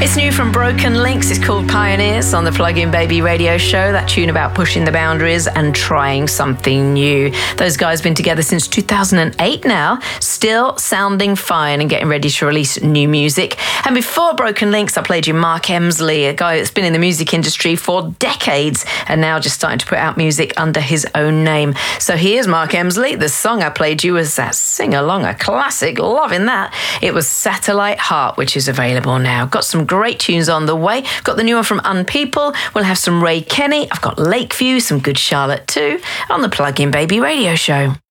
It's new from Broken Links. It's called Pioneers on the Plug-in Baby radio show. That tune about pushing the boundaries and trying something new. Those guys have been together since 2008 now, still sounding fine and getting ready to release new music. And before Broken Links, I played you Mark Emsley, a guy that's been in the music industry for decades and now just starting to put out music under his own name. So here's Mark Emsley. The song I played you was that sing-along, a classic, loving that. It was Satellite Heart, which is available now. Got some great tunes on the way. Got the new one from Unpeople. We'll have some Ray Kenny. I've got Lakeview, some good Charlotte too, on the Plug-in Baby radio show.